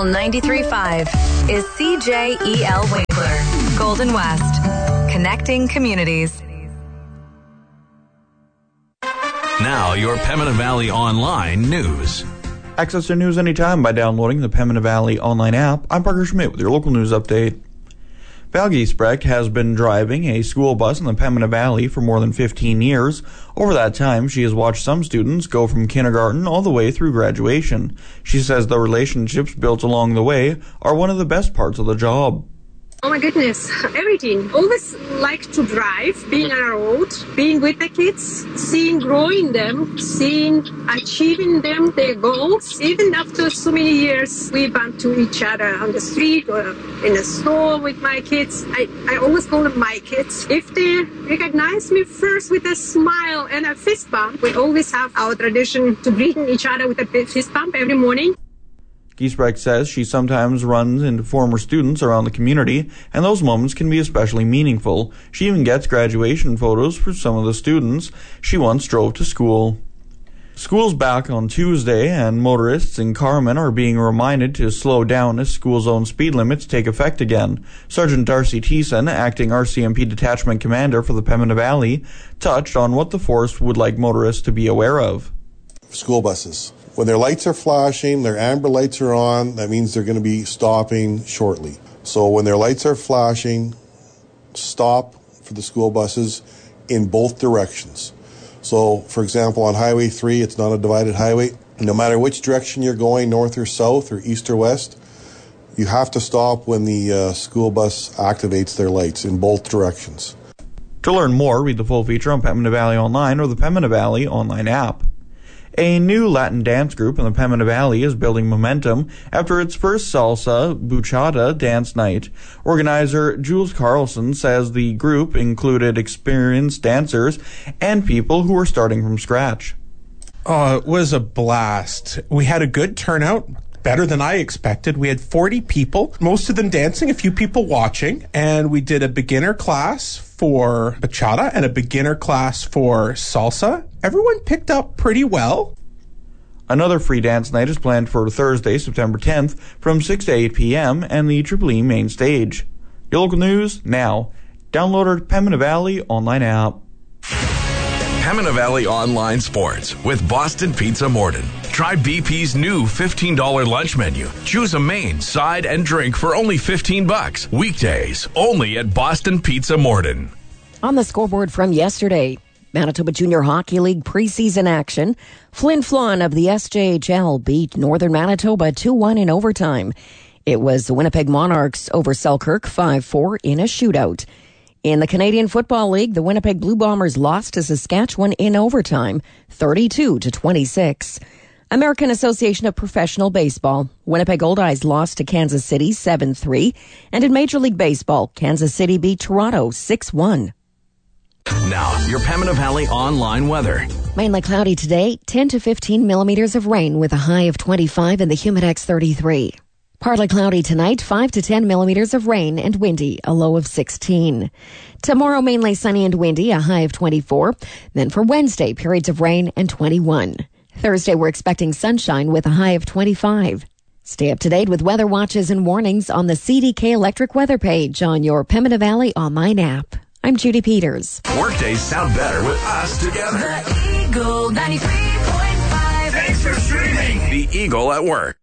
Eagle 93.5 is CJEL Winkler, Golden West, connecting communities. Now, your Pembina Valley Online news. Access your news anytime by downloading the Pembina Valley Online app. I'm Parker Schmidt with your local news update. Val Giesbrecht has been driving a school bus in the Pembina Valley for more than 15 years. Over that time, she has watched some students go from kindergarten all the way through graduation. She says the relationships built along the way are one of the best parts of the job. Oh my goodness, everything. Always like to drive, being on a road, being with the kids, seeing growing them, seeing achieving them, their goals. Even after so many years, we bump to each other on the street or in a store with my kids. I always call them my kids. If they recognize me first with a smile and a fist bump, we always have our tradition to greet each other with a fist bump every morning. Giesbrecht says she sometimes runs into former students around the community, and those moments can be especially meaningful. She even gets graduation photos for some of the students she once drove to school. School's back on Tuesday, and motorists in Carman are being reminded to slow down as school zone speed limits take effect again. Sergeant Darcy Thiessen, acting RCMP Detachment Commander for the Pembina Valley, touched on what the force would like motorists to be aware of. School buses. When their lights are flashing, their amber lights are on, that means they're going to be stopping shortly. So when their lights are flashing, stop for the school buses in both directions. So, for example, on Highway 3, it's not a divided highway. No matter which direction you're going, north or south or east or west, you have to stop when the school bus activates their lights in both directions. To learn more, read the full feature on Pembina Valley Online or the Pembina Valley Online app. A new Latin dance group in the Pembina Valley is building momentum after its first salsa bachata dance night. Organizer Jules Carlson says the group included experienced dancers and people who were starting from scratch. Oh, it was a blast. We had a good turnout. Better than I expected. We had 40 people, most of them dancing, a few people watching, and we did a beginner class for bachata and a beginner class for salsa. Everyone picked up pretty well. Another free dance night is planned for Thursday, September 10th from 6 to 8 p.m. and the Triple E main stage. Your local news now. Download our Pembina Valley Online app. Pembina Valley Online Sports with Boston Pizza Morden. Try BP's new $15 lunch menu. Choose a main, side, and drink for only $15. Weekdays, only at Boston Pizza Morden. On the scoreboard from yesterday, Manitoba Junior Hockey League preseason action. Flin Flon of the SJHL beat Northern Manitoba 2-1 in overtime. It was the Winnipeg Monarchs over Selkirk 5-4 in a shootout. In the Canadian Football League, the Winnipeg Blue Bombers lost to Saskatchewan in overtime, 32-26. American Association of Professional Baseball, Winnipeg Goldeyes lost to Kansas City 7-3. And in Major League Baseball, Kansas City beat Toronto 6-1. Now, your Pembina Valley Online weather. Mainly cloudy today, 10 to 15 millimeters of rain with a high of 25 and the Humidex 33. Partly cloudy tonight, 5 to 10 millimeters of rain and windy, a low of 16. Tomorrow, mainly sunny and windy, a high of 24. Then for Wednesday, periods of rain and 21. Thursday, we're expecting sunshine with a high of 25. Stay up to date with weather watches and warnings on the CDK Electric weather page on your Pembina Valley Online app. I'm Judy Peters. Workdays sound better with us together. The Eagle 93.5. Thanks for streaming. The Eagle at Work.